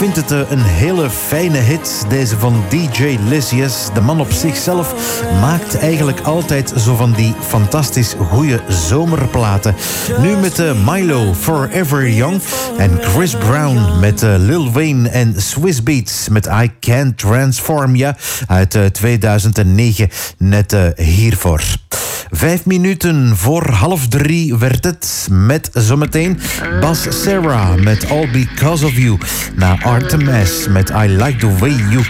vind het een hele fijne hit, deze van DJ Lysius. De man op zichzelf maakt eigenlijk altijd zo van die fantastisch goede zomerplaten. Nu met Milo, Forever Young. En Chris Brown met Lil Wayne en Swizz Beatz met I Can't Transform Ya uit 2009, net hiervoor. 5 minuten voor 2:30 werd het, met zometeen Bas Sarah met All Because of You. Na Artemis met I Like the Way You